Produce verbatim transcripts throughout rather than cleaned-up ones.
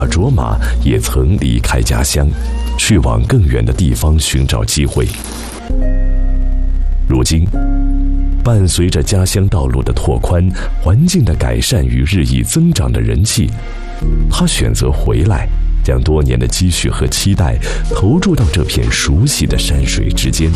卓玛也曾离开家乡，去往更远的地方寻找机会。如今，伴随着家乡道路的拓宽、环境的改善与日益增长的人气，他选择回来，将多年的积蓄和期待投注到这片熟悉的山水之间。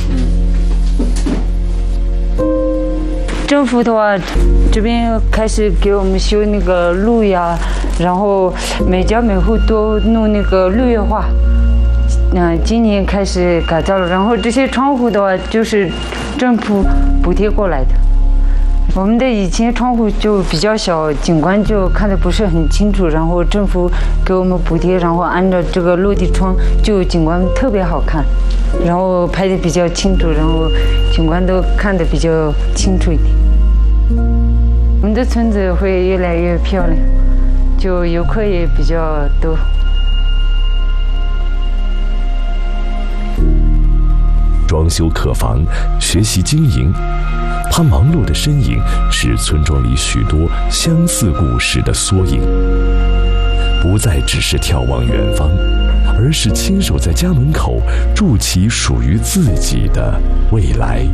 政府的话，这边开始给我们修那个路呀，然后每家每户都弄那个绿叶化。嗯，今年开始改造了，然后这些窗户的话，就是政府补贴过来的。我们的以前窗户就比较小，景观就看得不是很清楚，然后政府给我们补贴，然后按照这个落地窗，就景观特别好看，然后拍得比较清楚，然后景观都看得比较清楚一点。我们的村子会越来越漂亮，就游客也比较多。 装修客房，学习经营，他忙碌的身影是村庄里许多相似故事的缩影。不再只是眺望远方，而是亲手在家门口筑起属于自己的未来。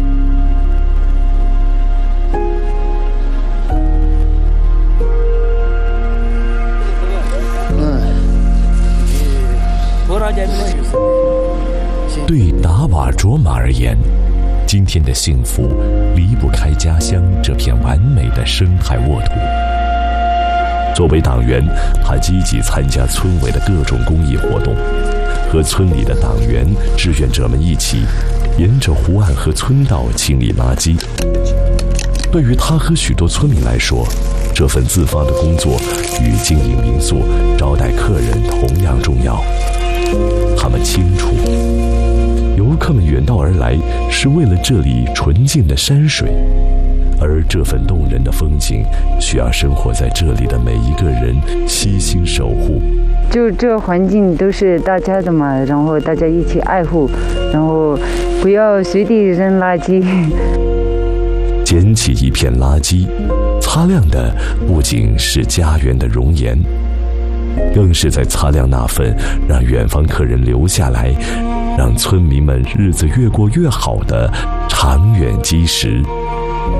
对达瓦卓玛而言，今天的幸福离不开家乡这片完美的生态沃土。作为党员，他积极参加村委的各种公益活动，和村里的党员、志愿者们一起，沿着湖岸和村道清理垃圾。对于他和许多村民来说，这份自发的工作与经营民宿、招待客人同样重要。他们清楚，游客们远道而来是为了这里纯净的山水，而这份动人的风景需要生活在这里的每一个人悉心守护。 就这环境都是大家的嘛，然后大家一起爱护，然后不要随地扔垃圾。 捡起一片垃圾，擦亮的不仅是家园的容颜，更是在擦亮那份让远方客人留下来，让村民们日子越过越好的长远基石。